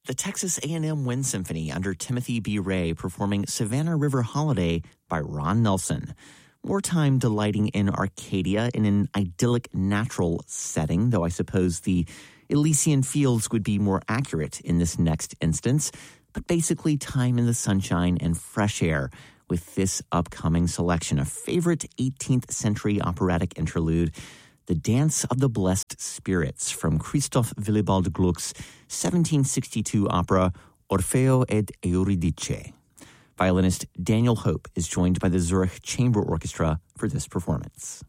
the Texas A&M Wind Symphony under Timothy B. Ray performing Savannah River Holiday by Ron Nelson. Wartime delighting in Arcadia in an idyllic natural setting, though I suppose the Elysian fields would be more accurate in this next instance, but basically time in the sunshine and fresh air with this upcoming selection, a favorite 18th century operatic interlude, The Dance of the Blessed Spirits from Christoph Willibald Gluck's 1762 opera Orfeo ed Euridice. Violinist Daniel Hope is joined by the Zurich Chamber Orchestra for this performance.